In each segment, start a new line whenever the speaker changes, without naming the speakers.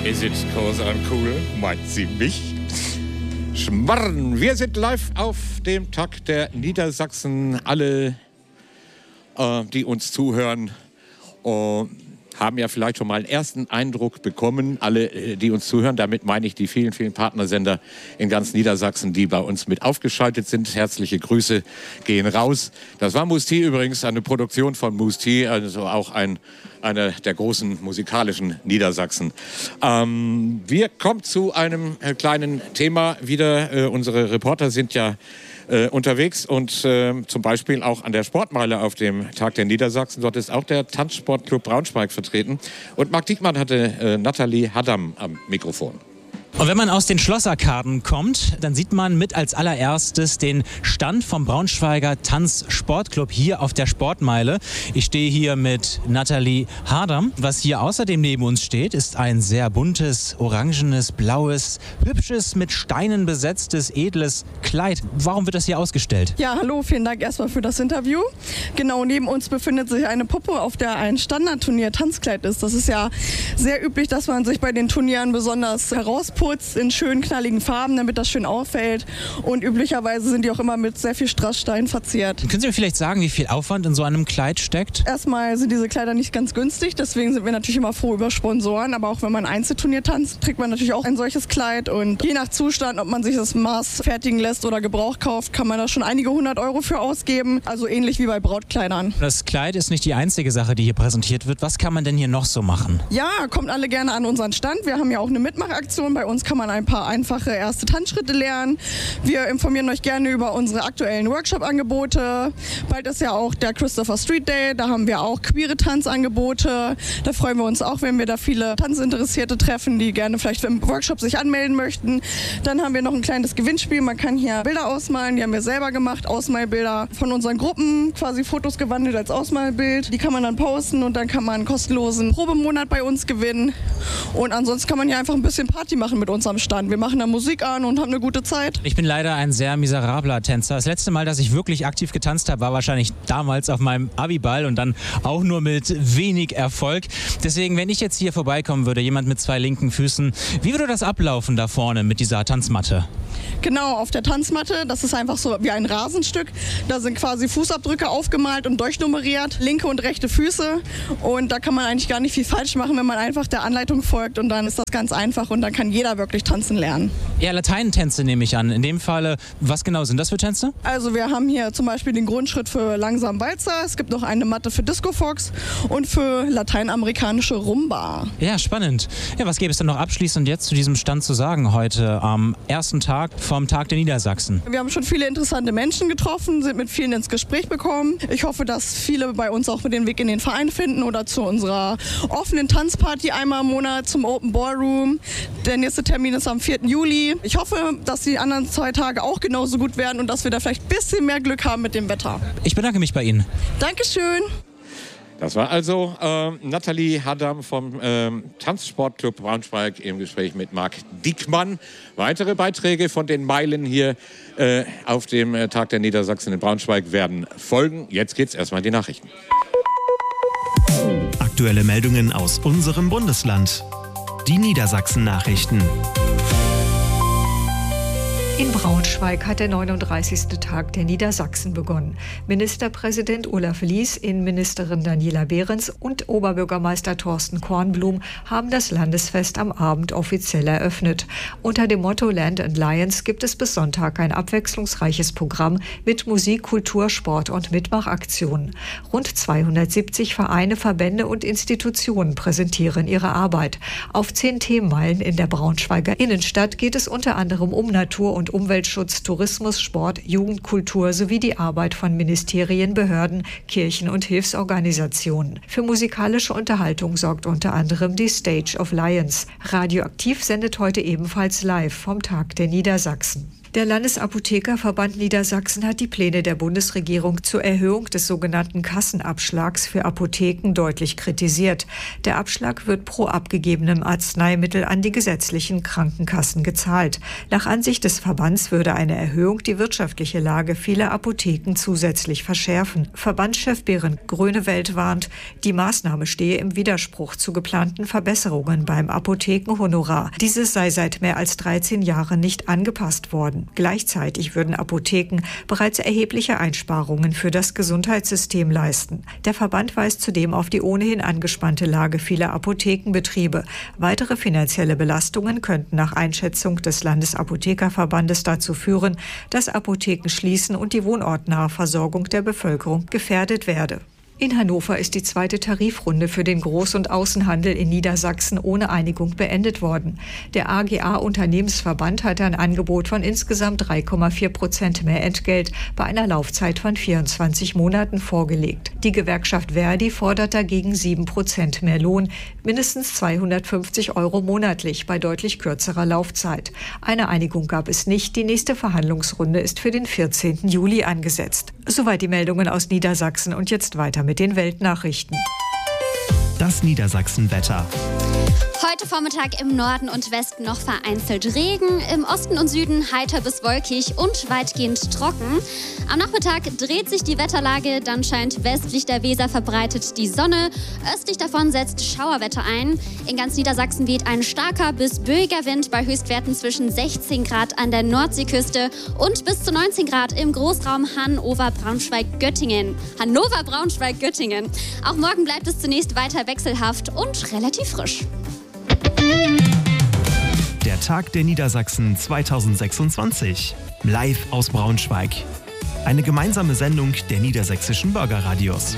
Is it cause I'm cool? Meint sie mich? Schmarrn! Wir sind live auf dem Tag der Niedersachsen. Alle, die uns zuhören, haben ja vielleicht schon mal einen ersten Eindruck bekommen. Alle, die uns zuhören, damit meine ich die vielen, vielen Partnersender in ganz Niedersachsen, die bei uns mit aufgeschaltet sind. Herzliche Grüße gehen raus. Das war Mousse T übrigens, eine Produktion von Mousse T, also auch einer der großen musikalischen Niedersachsen. Wir kommen zu einem kleinen Thema wieder. Unsere Reporter sind ja unterwegs und zum Beispiel auch an der Sportmeile auf dem Tag der Niedersachsen. Dort ist auch der Tanzsportclub Braunschweig vertreten. Und Marc Diekmann hatte Nathalie Haddam am Mikrofon.
Und wenn man aus den Schlossarkaden kommt, dann sieht man mit als allererstes den Stand vom Braunschweiger Tanzsportclub hier auf der Sportmeile. Ich stehe hier mit Nathalie Haddam. Was hier außerdem neben uns steht, ist ein sehr buntes, orangenes, blaues, hübsches, mit Steinen besetztes, edles Kleid. Warum wird das hier ausgestellt?
Ja, hallo, vielen Dank erstmal für das Interview. Genau, neben uns befindet sich eine Puppe, auf der ein Standardturnier Tanzkleid ist. Das ist ja sehr üblich, dass man sich bei den Turnieren besonders herausputzt in schönen knalligen Farben, damit das schön auffällt. Und üblicherweise sind die auch immer mit sehr viel Strassstein verziert.
Können Sie mir vielleicht sagen, wie viel Aufwand in so einem Kleid steckt?
Erstmal sind diese Kleider nicht ganz günstig, deswegen sind wir natürlich immer froh über Sponsoren. Aber auch wenn man ein Einzelturnier tanzt, trägt man natürlich auch ein solches Kleid. Und je nach Zustand, ob man sich das Maß fertigen lässt oder Gebrauch kauft, kann man da schon einige 100 € für ausgeben. Also ähnlich wie bei Brautkleidern.
Das Kleid ist nicht die einzige Sache, die hier präsentiert wird. Was kann man denn hier noch so machen?
Ja, kommt alle gerne an unseren Stand. Wir haben ja auch eine Mitmachaktion. Bei uns kann man ein paar einfache erste Tanzschritte lernen. Wir informieren euch gerne über unsere aktuellen Workshop-Angebote. Bald ist ja auch der Christopher Street Day. Da haben wir auch queere Tanzangebote. Da freuen wir uns auch, wenn wir da viele Tanzinteressierte treffen, die gerne vielleicht im Workshop sich anmelden möchten. Dann haben wir noch ein kleines Gewinnspiel. Man kann hier Bilder ausmalen. Die haben wir selber gemacht. Ausmalbilder von unseren Gruppen. Quasi Fotos gewandelt als Ausmalbild. Die kann man dann posten und dann kann man einen kostenlosen Probemonat bei uns gewinnen. Und ansonsten kann man hier einfach ein bisschen Party machen mit uns am Stand. Wir machen da Musik an und haben eine gute Zeit.
Ich bin leider ein sehr miserabler Tänzer. Das letzte Mal, dass ich wirklich aktiv getanzt habe, war wahrscheinlich damals auf meinem Abiball und dann auch nur mit wenig Erfolg. Deswegen, wenn ich jetzt hier vorbeikommen würde, jemand mit 2 linken Füßen, wie würde das ablaufen da vorne mit dieser Tanzmatte?
Genau, auf der Tanzmatte, das ist einfach so wie ein Rasenstück. Da sind quasi Fußabdrücke aufgemalt und durchnummeriert, linke und rechte Füße. Und da kann man eigentlich gar nicht viel falsch machen, wenn man einfach der Anleitung folgt. Und dann ist das ganz einfach und dann kann jeder wirklich tanzen lernen.
Ja, Lateinentänze nehme ich an. In dem Falle, was genau sind das für Tänze?
Also wir haben hier zum Beispiel den Grundschritt für langsam Walzer. Es gibt noch eine Matte für Disco Fox und für lateinamerikanische Rumba.
Ja, spannend. Ja, was gäbe es denn noch abschließend jetzt zu diesem Stand zu sagen heute am ersten Tag vom Tag der Niedersachsen?
Wir haben schon viele interessante Menschen getroffen, sind mit vielen ins Gespräch gekommen. Ich hoffe, dass viele bei uns auch den Weg in den Verein finden oder zu unserer offenen Tanzparty einmal im Monat zum Open Ballroom. Der nächste Termin ist am 4. Juli. Ich hoffe, dass die anderen 2 Tage auch genauso gut werden und dass wir da vielleicht ein bisschen mehr Glück haben mit dem Wetter.
Ich bedanke mich bei Ihnen.
Dankeschön.
Das war also Nathalie Haddam vom Tanzsportclub Braunschweig im Gespräch mit Marc Diekmann. Weitere Beiträge von den Meilen hier auf dem Tag der Niedersachsen in Braunschweig werden folgen. Jetzt geht's erstmal in die Nachrichten.
Aktuelle Meldungen aus unserem Bundesland. Die Niedersachsen-Nachrichten.
In Braunschweig hat der 39. Tag der Niedersachsen begonnen. Ministerpräsident Olaf Lies, Innenministerin Daniela Behrens und Oberbürgermeister Thorsten Kornblum haben das Landesfest am Abend offiziell eröffnet. Unter dem Motto Land and Lions gibt es bis Sonntag ein abwechslungsreiches Programm mit Musik, Kultur, Sport und Mitmachaktionen. Rund 270 Vereine, Verbände und Institutionen präsentieren ihre Arbeit. Auf 10 Themenmeilen in der Braunschweiger Innenstadt geht es unter anderem um Natur- und Umweltschutz, Tourismus, Sport, Jugendkultur sowie die Arbeit von Ministerien, Behörden, Kirchen und Hilfsorganisationen. Für musikalische Unterhaltung sorgt unter anderem die Stage of Lions. Radioaktiv sendet heute ebenfalls live vom Tag der Niedersachsen. Der Landesapothekerverband Niedersachsen hat die Pläne der Bundesregierung zur Erhöhung des sogenannten Kassenabschlags für Apotheken deutlich kritisiert. Der Abschlag wird pro abgegebenem Arzneimittel an die gesetzlichen Krankenkassen gezahlt. Nach Ansicht des Verbands würde eine Erhöhung die wirtschaftliche Lage vieler Apotheken zusätzlich verschärfen. Verbandschef Berend Grönewald warnt, die Maßnahme stehe im Widerspruch zu geplanten Verbesserungen beim Apothekenhonorar. Dieses sei seit mehr als 13 Jahren nicht angepasst worden. Gleichzeitig würden Apotheken bereits erhebliche Einsparungen für das Gesundheitssystem leisten. Der Verband weist zudem auf die ohnehin angespannte Lage vieler Apothekenbetriebe. Weitere finanzielle Belastungen könnten nach Einschätzung des Landesapothekerverbandes dazu führen, dass Apotheken schließen und die wohnortnahe Versorgung der Bevölkerung gefährdet werde. In Hannover ist die zweite Tarifrunde für den Groß- und Außenhandel in Niedersachsen ohne Einigung beendet worden. Der AGA-Unternehmensverband hatte ein Angebot von insgesamt 3,4% mehr Entgelt bei einer Laufzeit von 24 Monaten vorgelegt. Die Gewerkschaft Verdi fordert dagegen 7% mehr Lohn, mindestens 250 € monatlich bei deutlich kürzerer Laufzeit. Eine Einigung gab es nicht. Die nächste Verhandlungsrunde ist für den 14. Juli angesetzt. Soweit die Meldungen aus Niedersachsen und jetzt weiter mit den Weltnachrichten.
Das Niedersachsen-Wetter.
Heute Vormittag im Norden und Westen noch vereinzelt Regen, im Osten und Süden heiter bis wolkig und weitgehend trocken. Am Nachmittag dreht sich die Wetterlage, dann scheint westlich der Weser verbreitet die Sonne. Östlich davon setzt Schauerwetter ein. In ganz Niedersachsen weht ein starker bis böiger Wind bei Höchstwerten zwischen 16 Grad an der Nordseeküste und bis zu 19 Grad im Großraum Hannover-Braunschweig-Göttingen. Hannover-Braunschweig-Göttingen. Auch morgen bleibt es zunächst weiter wechselhaft und relativ frisch.
Der Tag der Niedersachsen 2026. Live aus Braunschweig. Eine gemeinsame Sendung der niedersächsischen Bürgerradios.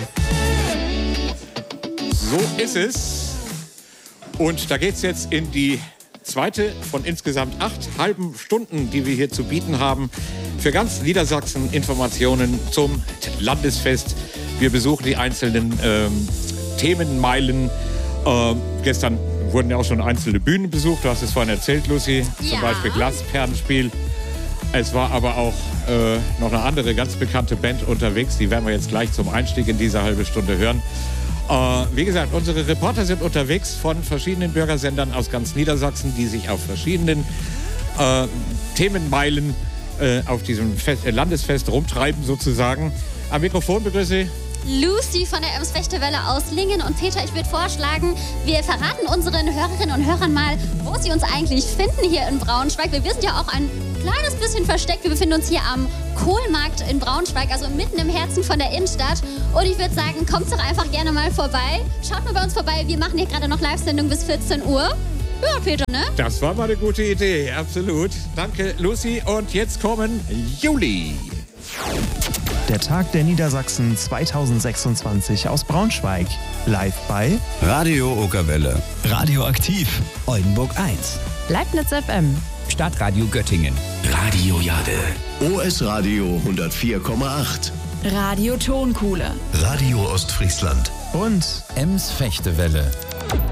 So ist es. Und da geht es jetzt in die zweite von insgesamt 8 halben Stunden, die wir hier zu bieten haben. Für ganz Niedersachsen Informationen zum Landesfest. Wir besuchen die einzelnen Themenmeilen. Gestern wurden ja auch schon einzelne Bühnen besucht. Du hast es vorhin erzählt, Lucy. Ja. Zum Beispiel Glasperlenspiel. Es war aber auch noch eine andere ganz bekannte Band unterwegs. Die werden wir jetzt gleich zum Einstieg in diese halbe Stunde hören. Wie gesagt, unsere Reporter sind unterwegs von verschiedenen Bürgersendern aus ganz Niedersachsen, die sich auf verschiedenen Themenmeilen auf diesem Landesfest rumtreiben sozusagen. Am Mikrofon begrüße ich
Lucy von der Ems-Fechte-Welle aus Lingen. Und Peter, ich würde vorschlagen, wir verraten unseren Hörerinnen und Hörern mal, wo sie uns eigentlich finden hier in Braunschweig. Wir sind ja auch ein kleines bisschen versteckt. Wir befinden uns hier am Kohlmarkt in Braunschweig, also mitten im Herzen von der Innenstadt. Und ich würde sagen, kommt doch einfach gerne mal vorbei. Schaut mal bei uns vorbei. Wir machen hier gerade noch Live-Sendung bis 14 Uhr. Ja, Peter, ne?
Das war mal eine gute Idee, absolut. Danke, Lucy. Und jetzt kommen Juli.
Der Tag der Niedersachsen 2026 aus Braunschweig. Live bei
Radio Okerwelle,
Radioaktiv,
Oldenburg 1,
Leibniz FM,
Stadtradio Göttingen,
Radio Jade,
OS Radio 104,8,
Radio Tonkuhle,
Radio Ostfriesland
und
Ems-Fechte-Welle.